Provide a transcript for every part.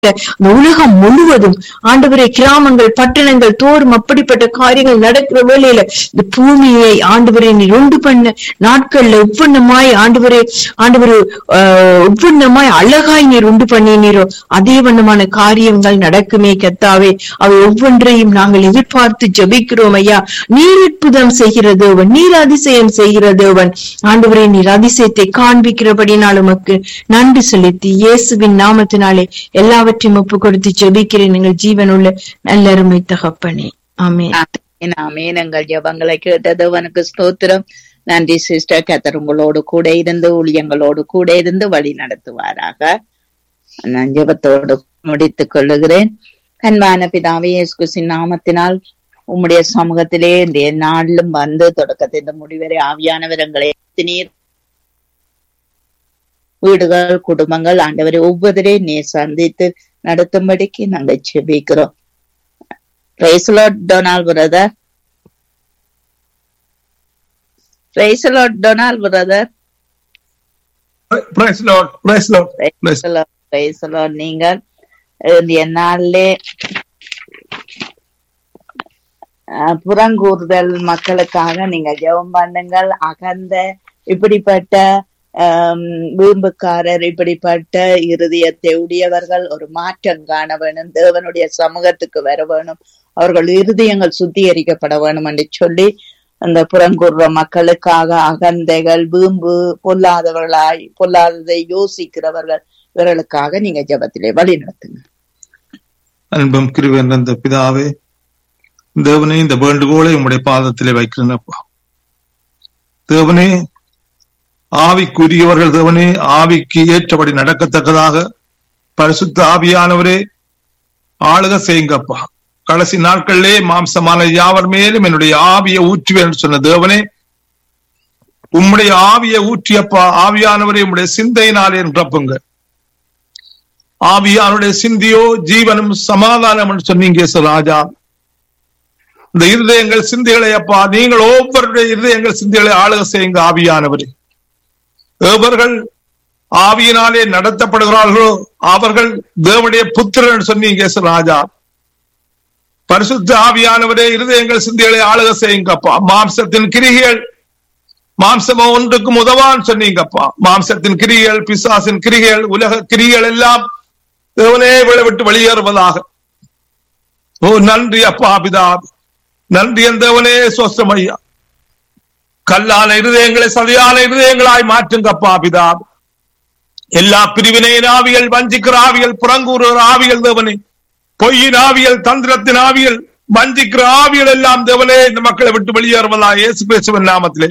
அந்த உலகம் முழுவதும் ஆண்டவரே கிராமங்கள் பட்டணங்கள் தோறும் அப்படிப்பட்ட காரியங்கள் நடக்கிற வேளையில இந்த பூமியை ஆண்டவரே நீர் உண்டு பண்ண நாட்கள்ல ஒவ்வொன்னமாய் ஆண்டவரே ஒவ்வொன்னமாய் அழகாய் நீர் உண்டு பண்ணினீரோ அதே வண்ணமான காரியங்கள் நடக்குமே கர்த்தாவே. அவை ஒவ்வொன்றையும் நாங்கள் எதிர்பார்த்து ஜெபிக்கிறோம் ஐயா. நீர் அற்புதம் செய்கிற தேவன், நீர் அதிசயம் செய்கிற தேவன். ஆண்டவரே நீர் அதிசயத்தை காண்பிக்கிறபடினால் உமக்கு நன்றி செலுத்தி இயேசுவின் நாமத்தினாலே எல்லாவற்றையும் ஒப்பு கொடுத்து ஜெபிக்கிறேன் எங்கள் ஜீவனுள்ள நல்லருமை தகப்பனே. ஆமென். ஆமென். எங்கள் ஜெபங்களை கேட்ட தேவனுக்கு ஸ்தோத்திரம். நன்றி சிஸ்டர். கர்த்தர் உங்களோடு கூட இருந்து ஊழியங்களோடு கூட இருந்து வழி நடத்துவாராக. நான் ஜெபத்தோடு முடித்துக் கொள்ளுகிறேன். அன்பான பிதாவே, இயேசு கிறிஸ்துவின் நாமத்தினால் உம்முடைய சமூகத்திலே இந்த நாளிலும் வந்து தொடக்கத்தின் முடிவரை ஆவியானவர் எங்களை நீர் வீடுகள் குடும்பங்கள் ஆண்டவரை ஒவ்வொருவரே நீ சந்தித்து நடத்தும்படிக்கு நாங்கள் ஜெபிக்கிறோம். Praise the Lord, Donald brother. Praise the Lord, Donald brother. Praise the Lord. Praise the Lord. Praise the Lord. Praise the Lord. நீங்கள் இந்த நாளிலே புறங்கூறுதல் மக்களுக்காக நீங்க ஜெபம் பண்ணுங்கள். அகந்த இப்படிப்பட்ட வீம்புக்காரர் இப்படிப்பட்ட இருதயத்தை உடையவர்கள் ஒரு மாற்றம் காண வேணும், தேவனுடைய சமூகத்துக்கு வர வேணும், அவர்கள் இருதயங்கள் சுத்திகரிக்கப்பட வேணும் என்று சொல்லி அந்த புறங்கூறுற மக்களுக்காக அகந்தைகள் வீம்பு பொல்லாததை யோசிக்கிறவர்கள் இவர்களுக்காக நீங்க ஜெபத்திலே வழி நடத்துங்க. அன்பும் கிருபை நிறைந்த பிதாவே, தேவனே இந்த வேண்டுகோளை உம்முடைய பாதத்திலே வைக்கிறேனப்பா. தேவனே, ஆவிக்குரியவர்கள் தேவனே ஆவிக்கு ஏற்றபடி நடக்கத்தக்கதாக பரிசுத்த ஆவியானவரே ஆளுக செய்யுங்கப்பா. கடைசி நாட்களிலே மாம்சமான யாவர் மேலும் என்னுடைய ஆவியை ஊற்றுவேன் என்று சொன்ன தேவனே, உம்முடைய ஆவியை ஊற்றியப்பா. ஆவியானவரே உம்முடைய சிந்தையினாலே நிரப்புங்க. ஆவியானுடைய சிந்தியோ ஜீவனும் சமாதானம் என்று சொன்னீங்க ராஜா. இந்த இருதயங்கள் சிந்தைகளை அப்பா நீங்கள் ஒவ்வொருடைய இருதயங்கள் சிந்தைகளை ஆளுக செய்யுங்க ஆவியானவரே. எவர்கள் ஆவியினாலே நடத்தப்படுகிறார்களோ அவர்கள் தேவனுடைய புத்திரன் சொன்னீங்க ராஜா. பரிசுத்த ஆவியானவரே இருதயங்கள் சிந்தைகளை ஆளுக செய்யுங்கப்பா. மாம்சத்தின் கிரிகள் மாம்சமோ ஒன்றுக்கும் உதவான்னு சொன்னீங்கப்பா. மாம்சத்தின் கிரிகள், பிசாசின் கிரிகள், உலக கிரிகள் எல்லாம் தேவனே விட்டு வெளியேறுவதாக. ஓ நன்றி அப்பா பிதா, நன்றி என் தேவனே. சோஸ்திரம் ஐயா. கல்லான இருதயங்களை சதையான இருதயங்களாய் மாற்றுங்கப்பா பிதா. எல்லா பிரிவினையின் ஆவிகள், வஞ்சிக்கிற ஆவிகள், புறங்கூறுகிற ஆவிகள் தேவனே, பொய்யின் ஆவிகள், தந்திரத்தின் ஆவிகள், வஞ்சிக்கிற ஆவிகள் எல்லாம் தேவனே இந்த மக்களை விட்டு வெளியேறுவதா இயேசு கிறிஸ்துவின் நாமத்திலே.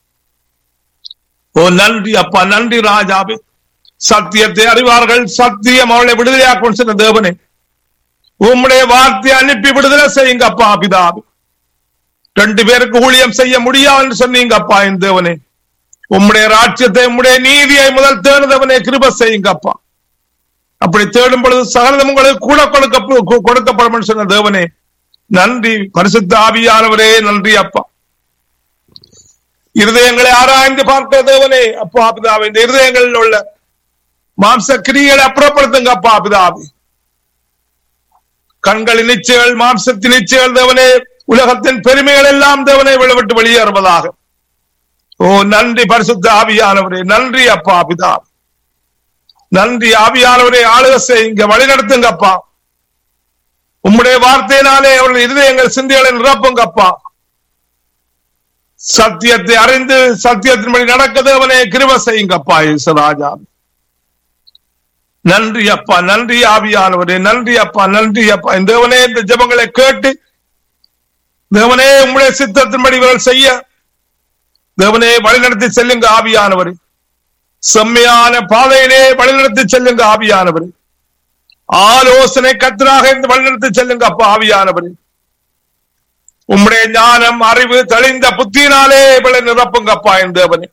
ஓ நன்றி அப்பா, நன்றி ராஜாவே. சத்தியத்தை அறிவார்கள், சத்தியம் அவளை விடுதலையாக்கும் சொன்ன தேவனே, உம்முடைய வார்த்தையை அனுப்பி விடுதலை செய்யுங்க அப்பா பிதாவே. 2 பேருக்கு ஊழியம் செய்ய முடியாது என்று சொன்னீங்க அப்பா என் தேவனே. உம்முடைய ராஜ்யத்தை உம்முடைய நீதியை முதல் தேடுதவனே கிருபை செய்யுங்க அப்பா. அப்படி தேடும் பொழுது சகலதும் உங்களுக்கு கூட கொடுக்கப்படும் சொன்ன தேவனே நன்றி. பரிசுத்த ஆவியானவரே நன்றி அப்பா. இருதயங்களை ஆராய்ந்து பார்க்க தேவனே அப்பா பிதாவே, இந்த இருதயங்களில் உள்ள மாம்ச கிரிகளை அப்புறப்படுத்துங்க அப்பா பிதாவே. கண்களின் நிச்சயங்கள், மாம்சத்தின் நிச்சயங்கள் தேவனே, உலகத்தின் பெருமைகள் எல்லாம் தேவனை விட்டு வெளியேறுவதாக. ஓ நன்றி பரிசுத்த ஆவியானவரே, நன்றி அப்பா பிதா, நன்றி. ஆவியானவரே ஆளுக செய்யுங்க, வழி நடத்துங்கப்பா. உம்முடைய வார்த்தையினாலே அவர்கள் இருதயங்கள் சிந்தைகளை நிரப்புங்கப்பா. சத்தியத்தை அறிந்து சத்தியத்தின்படி நடக்க தேவனே கிருபை செய்யுங்கப்பா இயேசுராஜா. நன்றி அப்பா, நன்றி ஆவியானவரே, நன்றி அப்பா, நன்றி அப்பா. இந்த தேவனே இந்த ஜெபங்களை கேட்டு தேவனே உம்முடைய சித்தத்தின்படி இவர்கள் செய்ய தேவனே வழிநடத்தி செல்லுங்க ஆவியானவரே. செம்மையான பாதையிலே வழிநடத்தி செல்லுங்க ஆவியானவரே. ஆலோசனை கர்த்தராக இருந்து வழிநடத்தி செல்லுங்க அப்பா ஆவியானவரே. உம்முடைய ஞானம், அறிவு, தெளிந்த புத்தியினாலே இவளை நிரப்புங்கப்பா என் தேவனே.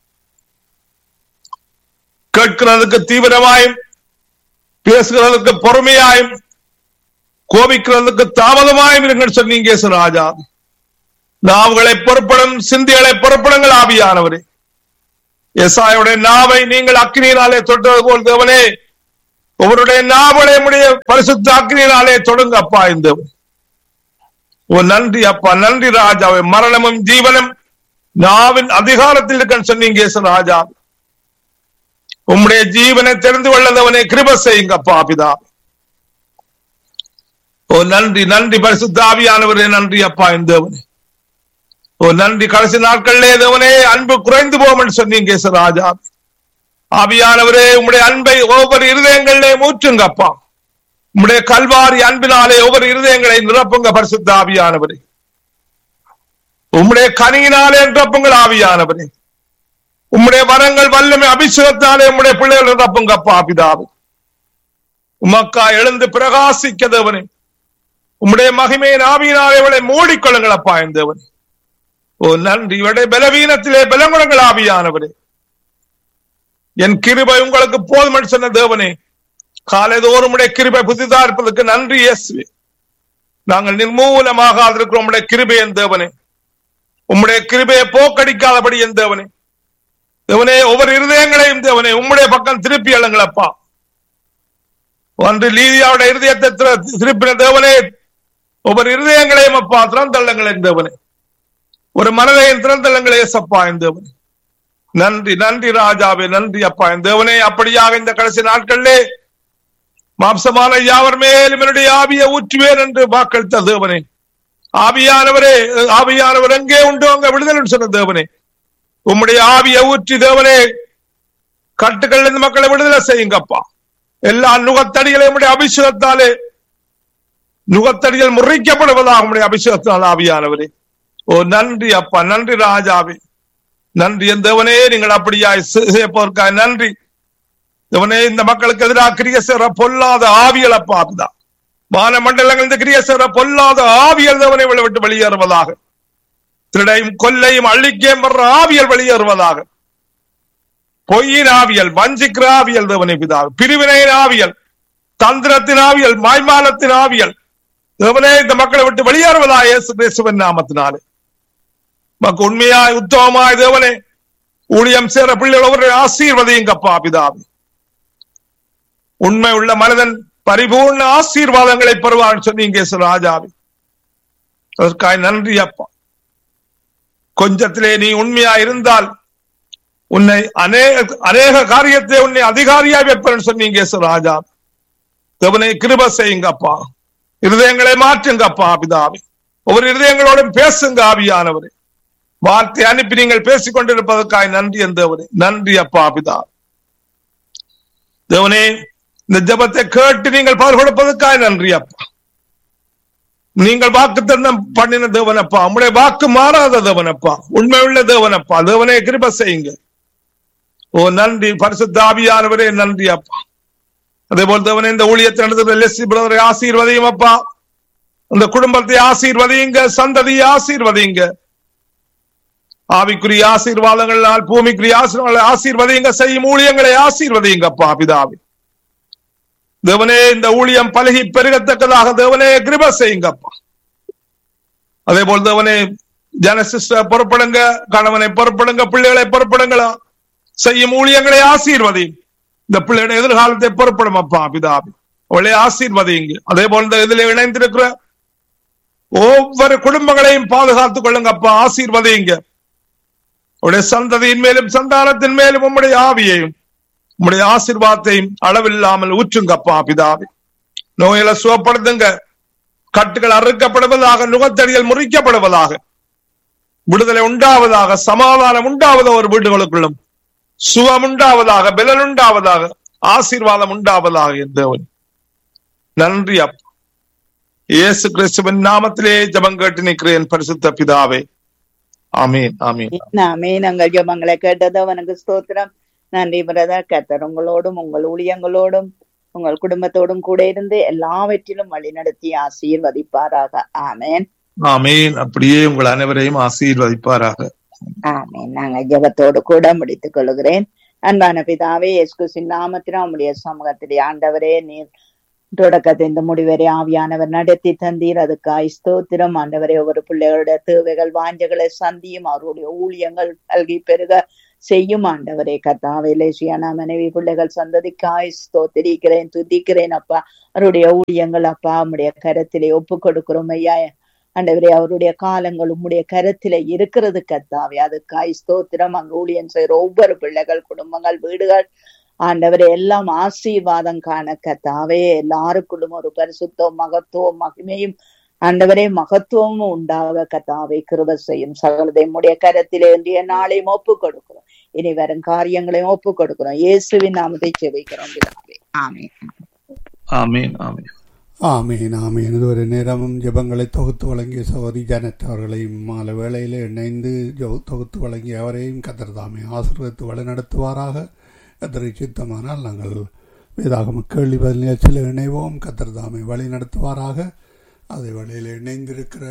கேட்கிறதுக்கு தீவிரமாயும், பேசுகிறதுக்கு பொறுமையாயும், கோபிக்கிறதுக்கு தாமதமாயும் இருங்கள் சொன்னீங்க ராஜா. நாவுகளை பொறுப்படும், சிந்திகளை பொறுப்படுங்கள் ஆவியானவரே. எசாயுடைய நாவை நீங்கள் அக்கினியினாலே தொட்டது போல் தேவனே ஒவ்வொருடைய நாவலை உடைய பரிசுத்த அக்னியினாலே தொடங்க அப்பா. இந்த நன்றி அப்பா, நன்றி ராஜாவே. மரணமும் ஜீவனும் நாவின் அதிகாரத்தில் இருக்கன்னு சொன்னீங்க ராஜா. உம்முடைய ஜீவனை தெரிந்து கொள்ளதவனை கிருபை செய்யுங்கப்பா பிதா. நன்றி நன்றி பரிசுத்த ஆவியானவரே, நன்றி அப்பா. இந்த நன்றி. கடைசி நாட்களிலே தேவனே அன்பு குறைந்து போகும் சொன்னீங்க ராஜா. ஆவியானவரே உம்முடைய அன்பை ஒவ்வொரு இருதயங்களிலே மூற்றுங்கப்பா. உம்முடைய கல்வாரி அன்பினாலே ஒவ்வொரு இருதயங்களை நிரப்புங்க பரிசுத்த ஆவியானவரே. உம்முடைய கனியினாலே நிரப்புங்கள் ஆவியானவரே. உம்முடைய வரங்கள் வல்லமை அபிஷேகத்தாலே உம்முடைய பிள்ளைகள் நிரப்புங்கப்பா பிதாவே. உமக்கா எழுந்து பிரகாசிக்க தேவனே. உம்முடைய மகிமையின் ஆவியினாலே இவளை மூடிக்கொள்ளுங்களப்பா என் தேவனே. நன்றி. இவருடைய பலவீனத்திலே பலங்குணங்கள் ஆவியானவரே. என் கிருபை உங்களுக்கு போதும் சொன்ன தேவனே, காலைதோறும் உடைய கிருபை புதிதா இருப்பதற்கு நன்றி இயேசுவே. நாங்கள் நிர்மூலமாக இருக்கிறோம் உம்முடைய கிருபை என் தேவனே. உம்முடைய கிருபையை போக்கடிக்காதபடி என் தேவனே. தேவனே ஒவ்வொரு இருதயங்களையும் தேவனே உம்முடைய பக்கம் திருப்பி எழுங்களப்பா. ஒன்று லீதியாவுடைய இருதயத்தை திருப்பின தேவனே, ஒவ்வொரு இருதயங்களையும் அப்பா திறந்தள்ளங்கள் என் தேவனே. ஒரு மனதையும் திறந்தள்ளங்களே சப்பா என் தேவனே. நன்றி நன்றி ராஜாவே, நன்றி அப்பா என் தேவனே. அப்படியாக இந்த கடைசி நாட்களிலே மாம்சமான யாவர் மேலும் என்னுடைய ஆவியை ஊற்றுவேன் என்று வாக்களித்த தேவனே. ஆவியானவரே, ஆவியானவர் எங்கே உண்டோ அங்க விடுதலை சொன்ன தேவனே. உம்முடைய ஆவியை ஊற்றி தேவனே கட்டுக்கள் இருந்து மக்களை விடுதலை செய்யுங்கப்பா. எல்லா நுகத்தடிகளை உம்முடைய அபிஷேகத்தாலே நுகத்தடிகள் முறிக்கப்படுவதாக உம்முடைய அபிஷேகத்தால் ஆவியானவரே. நன்றி அப்பா, நன்றி ராஜாவே, நன்றி என் தேவனே. நீங்கள் அப்படியாய் செய்யப்போருக்காய் நன்றி தேவனே. இந்த மக்களுக்கு எதிராக கிரிய செய்ற பொல்லாத ஆவியல் அப்பா அப்படிதான் வான மண்டலங்கள் கிரிய செய்ற பொல்லாத ஆவியல் தேவனை விட்டு வெளியேறுவதாக. திருடையும் கொல்லையும் அழிக்கையும் வர்ற ஆவியல் வெளியேறுவதாக. பொய்யின் ஆவியல், வஞ்சிக்கிற ஆவியல் தேவனை பிதா, பிரிவினையின் ஆவியல், தந்திரத்தின் ஆவியல், மாய்மானத்தின் ஆவியல் தேவனே இந்த மக்களை விட்டு வெளியேறுவதாக இயேசு கிறிஸ்துவின் நாமத்தினாலே. மக்கள் உண்மையாய் உத்தமமாய் தேவனே ஊழியம் சேர பிள்ளைகள் ஒவ்வொரு ஆசீர்வதிங்கப்பா பிதாவே. உண்மை உள்ள மனிதன் பரிபூர்ண ஆசீர்வாதங்களை பெறுவான் சொன்னீங்க ராஜாவே. அதற்காக நன்றி அப்பா. கொஞ்சத்திலே நீ உண்மையா இருந்தால் உன்னை அநேக காரியத்தை உன்னை அதிகாரியாய் வைப்பேன் சொன்னீங்க ராஜா. தேவனை கிருபை செய்யுங்கப்பா. இருதயங்களை மாற்றுங்கப்பா பிதாவே. ஒவ்வொரு இருதயங்களோடும் பேசுங்க ஆவியானவரே. வார்த்தை அனுப்பி நீங்கள் பேசிக் கொண்டிருப்பதற்காக நன்றி என் தேவனே. நன்றி அப்பா பிதா. தேவனே இந்த ஜபத்தை கேட்டு நீங்கள் பதில் கொடுப்பதற்காக நன்றி அப்பா. நீங்கள் வாக்கு தந்தம் பண்ணின தேவனப்பா. உங்களுடைய வாக்கு மாறாத தேவனப்பா, உண்மை உள்ள தேவனப்பா. தேவனே கிருபை செய்யுங்க. நன்றி பரிசுத்த ஆவியானவரே, நன்றி அப்பா. அதே போல் தேவனே இந்த ஊழியத்தை நடத்துகிற லெஸ்லி பிரதரை ஆசீர்வதியும் அப்பா. அந்த குடும்பத்தை ஆசீர்வதியுங்க, சந்ததியை ஆசீர்வதியுங்க. ஆவிக்குரிய ஆசீர்வாதங்களால் பூமிக்குரிய ஆசீர்வதியுங்க. செய்யும் ஊழியங்களை ஆசீர்வதியுங்கப்பா பிதாவே. தேவனே இந்த ஊழியம் பலகி பெருகத்தக்கதாக தேவனே கிருபை செய்யுங்கப்பா. அதே போல் தேவனே ஜனசிஸ்ட பொறுப்படுங்க, கணவனை பொறுப்படுங்க, பிள்ளைகளை பொறுப்படுங்களா. செய்யும் ஊழியங்களை ஆசீர்வதியும். இந்த பிள்ளைയുടെ எதிர்காலத்தை பொறுப்படும் அப்பா பிதாவே. அவளை ஆசீர்வதியுங்க. அதே போல் இந்த இதில் இணைந்திருக்கிற ஒவ்வொரு குடும்பங்களையும் பாதுகாத்துக் கொள்ளுங்கப்பா, ஆசீர்வதியுங்க. உடைய சந்ததியின் மேலும் சந்தானத்தின் மேலும் உம்முடைய ஆவியையும் உம்முடைய ஆசீர்வாதத்தையும் அளவில்லாமல் ஊற்றுங்கப்பா பிதாவே. நோய்களை சுகப்படுத்துங்க. கட்டுகள் அறுக்கப்படுவதாக, நுகத்தடிகள் முறிக்கப்படுவதாக, விடுதலை உண்டாவதாக, சமாதானம் உண்டாவதாக, ஒரு வீடுகளுக்குள்ளும் சுகம் உண்டாவதாக, பலன் உண்டாவதாக, ஆசீர்வாதம் உண்டாவதாக என்றவன். நன்றி அப்பா. இயேசு கிறிஸ்துவின் நாமத்திலே ஜெபம் கேட்டு நிற்கிறேன் பரிசுத்த பிதாவே. ஆமீன் ஆமீன் ஆமீன். உங்கள் ஜெபங்களை கேட்டது அவனுக்கு ஸ்தோத்திரம். நன்றி பிரதர். கர்த்தர் உங்களோடும் உங்கள் ஊழியங்களோடும் உங்கள் குடும்பத்தோடும் கூட இருந்து எல்லாவற்றிலும் வழி நடத்தி ஆசீர்வதிப்பாராக. ஆமேன் ஆமீன். அப்படியே உங்கள் அனைவரையும் ஆசீர்வதிப்பாராக. ஆமீன். நாங்கள் ஜெபத்தோடு கூட முடித்துக் கொள்கிறேன். அன்பான பிதாவே, இயேசு கிறிஸ்துவின் நாமத்திலே உம்முடைய சமூகத்திலே ஆண்டவரே, நீர் தொடக்கத்தை இந்த முடிவரை ஆவியானவர் நடத்தி தந்தீர். அதுக்காய் ஸ்தோத்திரம் ஆண்டவரே. ஒவ்வொரு பிள்ளைகளுடைய தேவைகள் வாஞ்சைகளை சந்தியும். அவருடைய ஊழியங்கள் அல்கி பெருக செய்யும் ஆண்டவரே. கர்த்தாவே லேசியான மனைவி பிள்ளைகள் சந்ததிக்காய் ஸ்தோத்திரிக்கிறேன், துதிக்கிறேன் அப்பா. அவருடைய ஊழியங்கள் அப்பா உம்முடைய கரத்திலே ஒப்பு கொடுக்கிறோம் ஐயா. ஆண்டவரே அவருடைய காலங்கள் உம்முடைய கரத்திலே இருக்கிறது கர்த்தாவே. அதுக்காய் ஸ்தோத்திரம். அங்கு ஊழியம் செய்கிற ஒவ்வொரு பிள்ளைகள், குடும்பங்கள், வீடுகள் ஆண்டவரே எல்லாம் ஆசீர்வாதம் காண கர்த்தாவே எல்லாருக்குள்ளும் ஒரு பரிசுத்தம், மகத்துவம், மகிமையும் ஆண்டவரே மகத்துவமும் உண்டாக கர்த்தாவே கிருபை செய்யும். சகலதை உம்முடைய கரத்திலே இன்றைய நாளையும் ஒப்பு கொடுக்கிறோம். இனி வரும் காரியங்களையும் ஒப்பு கொடுக்கிறோம். இயேசுவின் நாமத்தை ஜெபிக்கிறோம் பிதாவே. ஆமென். ஆமென். ஆமென். ஆமீன் ஆமீன். இதுவரை நேரமும் ஜெபங்களை தொகுத்து வழங்கிய சகோதரி ஜானட் அவர்களையும் மாலை வேளையில் இணைந்து தொகுத்து வழங்கிய அவரையும் கர்த்தர் தாமே ஆசீர்வதித்து வழிநடத்துவாராக. கர்த்தரை சித்தமானால் நாங்கள் வேதாகம கேள்வி பதில் நிகழ்ச்சியில் இணைவோம். கர்த்தர் தாமே வழி நடத்துவாராக. அதே வேளையில் இணைந்திருக்கிற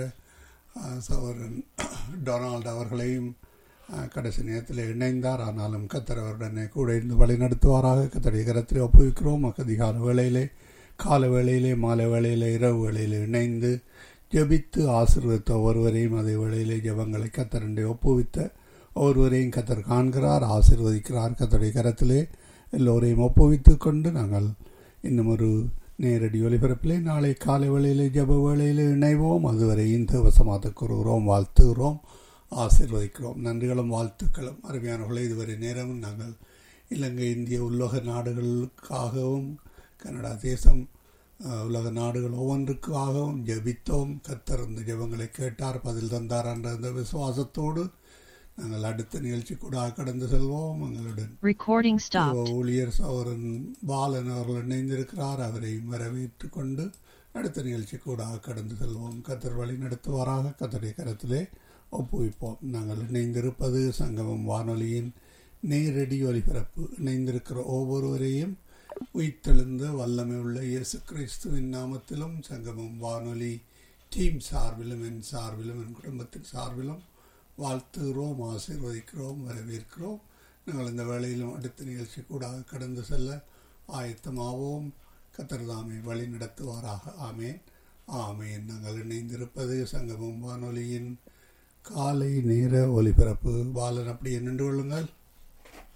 சகோதரன் டொனால்டு அவர்களையும் கடைசி நேரத்தில் இணைந்தார். ஆனாலும் கர்த்தர் அவருடனே கூட இருந்து வழி நடத்துவாராக. கர்த்தருடைய கரத்தில் ஒப்புவிக்கிறோம். அதிகால வேளையிலே, கால வேளையிலே, மாலை வேளையிலே, இரவு வேளையிலே இணைந்து ஜெபித்து ஆசீர்வதித்த ஒருவரையும் அதே வேளையிலே ஜெபங்களை கர்த்தருடைய ஒப்புவித்த ஒருவரையும் கர்த்தர் காண்கிறார், ஆசீர்வதிக்கிறார். கர்த்தருடைய கரத்திலே எல்லோரையும் ஒப்புவித்து கொண்டு நாங்கள் இன்னும் ஒரு நேரடி ஒலிபரப்பிலே நாளை காலை வேளையிலே ஜெப வேளையிலே இணைவோம். அதுவரை இந்த வசமாக கூறுகிறோம், வாழ்த்துகிறோம், ஆசீர்வதிக்கிறோம். நன்றிகளும் வாழ்த்துக்களும். அருமையானவர்களே, இதுவரை நேரமும் நாங்கள் இலங்கை, இந்திய, உலக நாடுகளுக்காகவும் கனடா தேசம், உலக நாடுகள் ஒவ்வொன்றுக்காகவும் ஜெபித்தோம். கர்த்தர் இந்த ஜெபங்களை கேட்டார், பதில் தந்தார் என்ற அந்த விசுவாசத்தோடு நாங்கள் அடுத்த நிகழ்ச்சி கூட கடந்து செல்வோம். எங்களுடன் ஊழியர் சௌரன் பாலன் அவர்கள் இணைந்திருக்கிறார். அவரை வரவேற்று கொண்டு அடுத்த நிகழ்ச்சி கூட கடந்து செல்வோம். கர்த்தர் வழி நடத்துவாராக. கர்த்தருடைய கரத்திலே ஒப்புவிப்போம். நாங்கள் இணைந்திருப்பது சங்கமம் வானொலியின் நேரடி ஒலிபரப்பு. இணைந்திருக்கிற ஒவ்வொருவரையும் உயிர்த்தெழுந்த வல்லமை உள்ள இயேசு கிறிஸ்துவின் நாமத்திலும் சங்கமம் வானொலி டீம் சார்பிலும் என் சார்பிலும் என் குடும்பத்தின் சார்பிலும் வாழ்த்துகிறோம், ஆசீர்வதிக்கிறோம், வரவேற்கிறோம். நாங்கள் இந்த வேளையிலும் அடுத்த நிகழ்ச்சி கூட கடந்து செல்ல ஆயத்தமாவோம். கர்த்தர் தாமே வழி நடத்துவாராக. ஆமேன் ஆமேன். நாங்கள் இணைந்திருப்பது சங்கமம் வானொலியின் காலை நேர ஒலிபரப்பு. பாலன் அப்படியே நின்று கொள்ளுங்கள்.